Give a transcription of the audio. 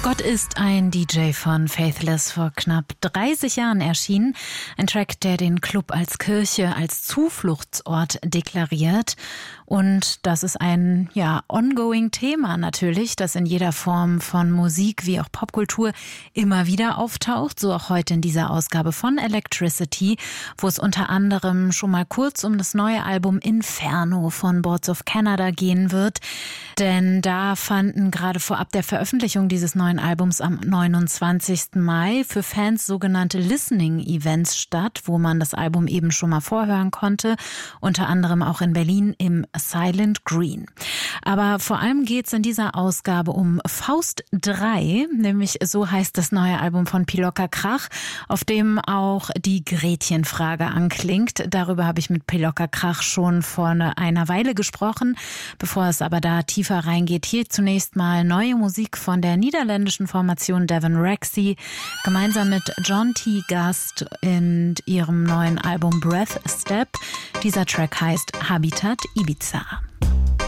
Gott ist ein DJ von Faithless vor knapp 30 Jahren erschienen. Ein Track, der den Club als Kirche, als Zufluchtsort deklariert. Und das ist ein, ongoing Thema natürlich, das in jeder Form von Musik wie auch Popkultur immer wieder auftaucht. So auch heute in dieser Ausgabe von Electricity, wo es unter anderem schon mal kurz um das neue Album Inferno von Boards of Canada gehen wird. Denn da fanden gerade vorab der Veröffentlichung dieses neuen Albums am 29. Mai für Fans sogenannte Listening-Events statt, wo man das Album eben schon mal vorhören konnte, unter anderem auch in Berlin im Silent Green. Aber vor allem geht's in dieser Ausgabe um Faust 3, nämlich so heißt das neue Album von Pilocka Krach, auf dem auch die Gretchenfrage anklingt. Darüber habe ich mit Pilocka Krach schon vor einer Weile gesprochen. Bevor es aber da tiefer reingeht, hier zunächst mal neue Musik von der niederländischen Formation Devon Rexy, gemeinsam mit John T. Gast in ihrem neuen Album Breath Step. Dieser Track heißt Habitat Ibiza.